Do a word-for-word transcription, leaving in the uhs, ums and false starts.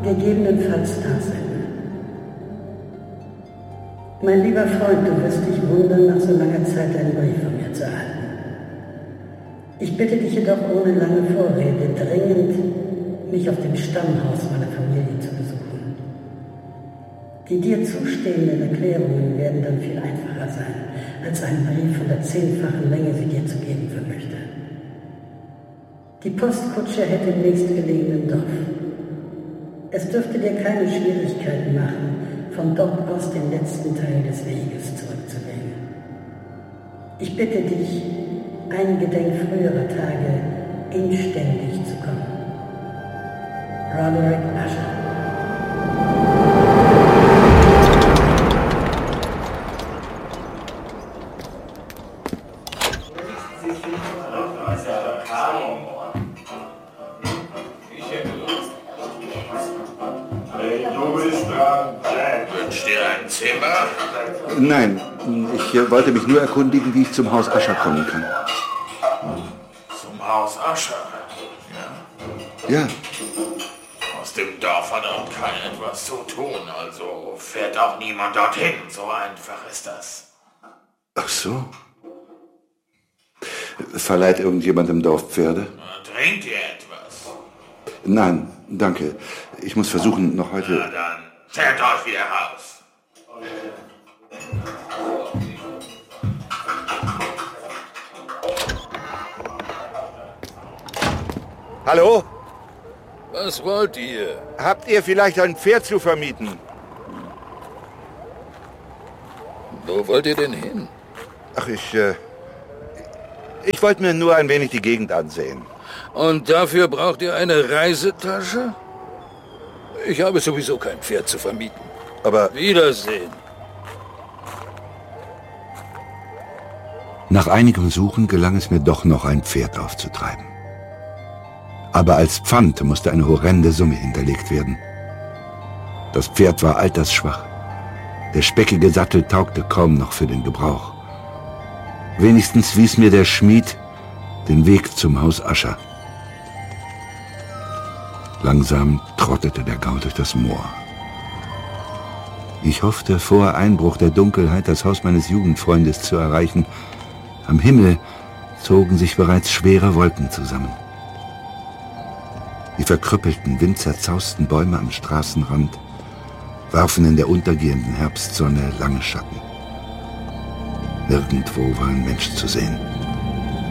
gegebenenfalls da sind. Mein lieber Freund, du wirst dich wundern, nach so langer Zeit einen Brief von mir zu erhalten. Ich bitte dich jedoch ohne lange Vorrede dringend, mich auf dem Stammhaus meiner Familie zu besuchen. Die dir zustehenden Erklärungen werden dann viel einfacher sein, als ein Brief von der zehnfachen Länge sie dir zu geben vermöchte. Die Postkutsche hält im nächstgelegenen Dorf. Es dürfte dir keine Schwierigkeiten machen, von dort aus den letzten Teil des Weges zurückzulegen. Ich bitte dich, eingedenk früherer Tage inständig zu kommen. Roderick Usher. Wünscht ihr ein Zimmer? Nein, ich äh, wollte mich nur erkundigen, wie ich zum Haus Usher kommen kann. Zum Haus Usher? Ja. Ja. Aus dem Dorf hat auch keiner etwas zu tun, also fährt auch niemand dorthin. So einfach ist das. Ach so. Verleiht irgendjemand im Dorf Pferde? Trinkt ihr etwas? Nein, danke. Ich muss versuchen, noch heute... Na dann, fährt euch wieder raus. Hallo? Was wollt ihr? Habt ihr vielleicht ein Pferd zu vermieten? Wo wollt ihr denn hin? Ach, ich, äh, ich wollte mir nur ein wenig die Gegend ansehen. Und dafür braucht ihr eine Reisetasche? Ich habe sowieso kein Pferd zu vermieten. Aber... Wiedersehen. Nach einigem Suchen gelang es mir doch noch, ein Pferd aufzutreiben. Aber als Pfand musste eine horrende Summe hinterlegt werden. Das Pferd war altersschwach. Der speckige Sattel taugte kaum noch für den Gebrauch. Wenigstens wies mir der Schmied den Weg zum Haus Usher. Langsam trottete der Gaul durch das Moor. Ich hoffte, vor Einbruch der Dunkelheit das Haus meines Jugendfreundes zu erreichen. Am Himmel zogen sich bereits schwere Wolken zusammen. Die verkrüppelten, windzerzauzten Bäume am Straßenrand warfen in der untergehenden Herbstsonne lange Schatten. Nirgendwo war ein Mensch zu sehen.